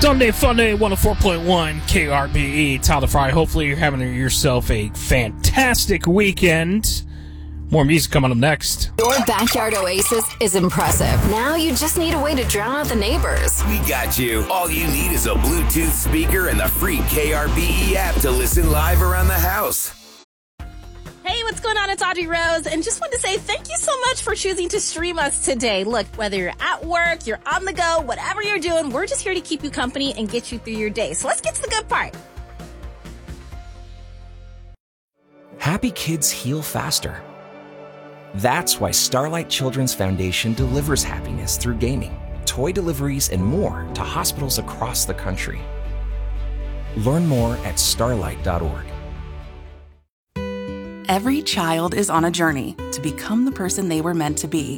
Sunday Funday 104.1 KRBE, Tyler Fry. Hopefully you're having yourself a fantastic weekend. More music coming up next. Your backyard oasis is impressive. Now you just need a way to drown out the neighbors. We got you. All you need is a Bluetooth speaker and the free KRBE app to listen live around the house. Hey, what's going on? It's Audrey Rose, and just want to say thank you so much for choosing to stream us today. Look, whether you're at work, you're on the go, whatever you're doing, we're just here to keep you company and get you through your day. So let's get to the good part. Happy kids heal faster. That's why Starlight Children's Foundation delivers happiness through gaming, toy deliveries, and more to hospitals across the country. Learn more at starlight.org. Every child is on a journey to become the person they were meant to be.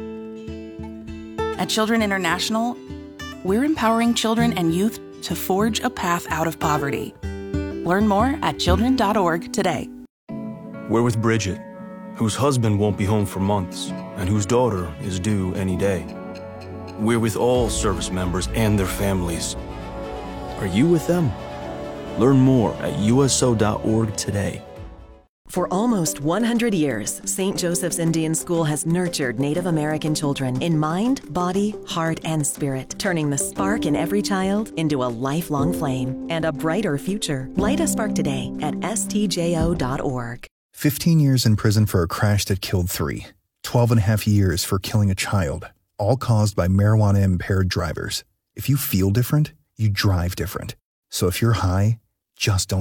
At Children International, we're empowering children and youth to forge a path out of poverty. Learn more at children.org today. We're with Bridget, whose husband won't be home for months and whose daughter is due any day. We're with all service members and their families. Are you with them? Learn more at uso.org today. For almost 100 years, St. Joseph's Indian School has nurtured Native American children in mind, body, heart, and spirit, turning the spark in every child into a lifelong flame and a brighter future. Light a spark today at stjo.org. 15 years in prison for a crash that killed 3. 12 and a half years for killing a child, all caused by marijuana-impaired drivers. If you feel different, you drive different. So if you're high, just don't